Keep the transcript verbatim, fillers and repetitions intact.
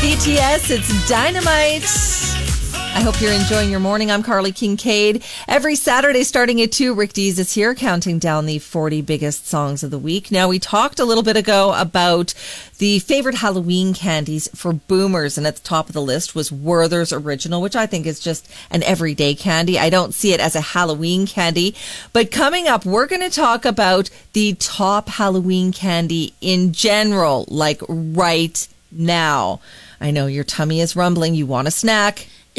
B T S, it's Dynamite. I hope you're enjoying your morning. I'm Carly Kincaid. Every Saturday starting at two, Rick Dees is here counting down the forty biggest songs of the week. Now, we talked a little bit ago about the favorite Halloween candies for boomers, and at the top of the list was Werther's Original, which I think is just an everyday candy. I don't see it as a Halloween candy. But coming up, we're going to talk about the top Halloween candy in general, like right now. I know your tummy is rumbling. You want a snack.